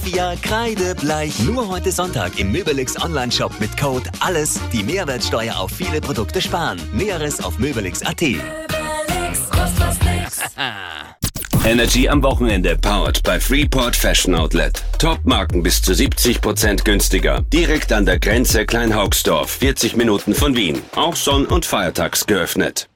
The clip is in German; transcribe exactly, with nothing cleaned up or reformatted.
Raffia, Kreidebleich. Nur heute Sonntag im Möbelix Online-Shop mit Code ALLES die Mehrwertsteuer auf viele Produkte sparen. Näheres auf möbelix punkt at. Möbelix, kostet was nix. Energy am Wochenende, powered bei Freeport Fashion Outlet. Top-Marken bis zu siebzig Prozent günstiger. Direkt an der Grenze Kleinhaugsdorf, vierzig Minuten von Wien. Auch sonn- und feiertags geöffnet.